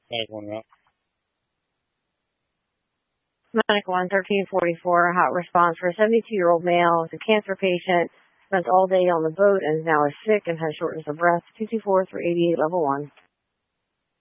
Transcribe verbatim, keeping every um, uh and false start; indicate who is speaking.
Speaker 1: Medic one route.
Speaker 2: Medic one, thirteen forty-four, hot response for a seventy-two-year-old male. Is a cancer patient, spent all day on the boat and now is sick and has shortness of breath. two two four, three eighty-eight, level one.